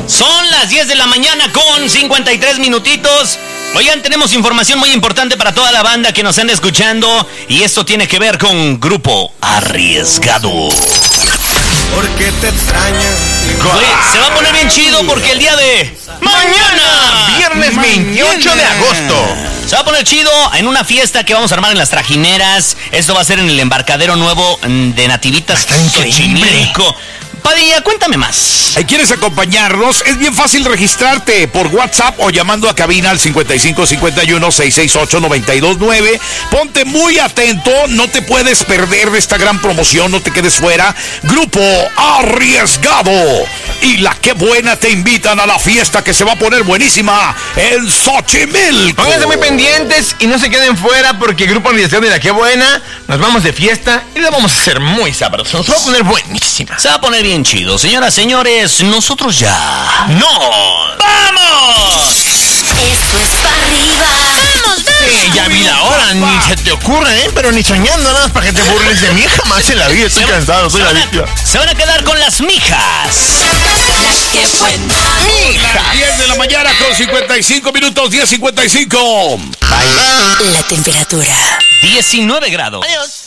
Son las 10 de la mañana con 53 minutitos. Oigan, tenemos información muy importante para toda la banda que nos anda escuchando. Y esto tiene que ver con Grupo Arriesgado. Porque te extrañas. Oye, se va a poner bien chido porque el día de mañana, viernes 28 de agosto, se va a poner chido en una fiesta que vamos a armar en las Trajineras. Esto va a ser en el embarcadero nuevo de Nativitas Xochimilco. Padilla, cuéntame más. ¿Quieres acompañarnos? Es bien fácil registrarte por WhatsApp o llamando a cabina al 5551-668-929. Ponte muy atento, no te puedes perder de esta gran promoción, no te quedes fuera. Grupo Arriesgado y La Qué Buena te invitan a la fiesta que se va a poner buenísima en Xochimilco. Pónganse muy pendientes y no se queden fuera porque Grupo Arriesgado y La Qué Buena nos vamos de fiesta y la vamos a hacer muy sabrosa. Nos va a poner buenísima. Se va a poner bien chido. Señoras, señores, nosotros ya ¡nos vamos! Esto es para arriba. ¡Vamos, vamos! Ya vi la hora, ni se te ocurre, pero ni soñando nada más para que te burles de mí. Jamás en la vida, estoy cansado, soy la víctima. Se van a quedar con las mijas. La que buena. Mija. 10 de la mañana con 55 minutos, 10:55. La temperatura. 19 grados. Adiós.